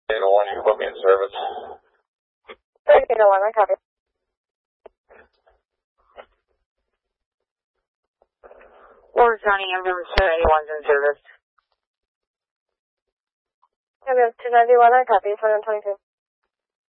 801, you can put me in service. 801, I copy. Orange County Ambulance 281's in service. Ambulance 291, I copy. 2122.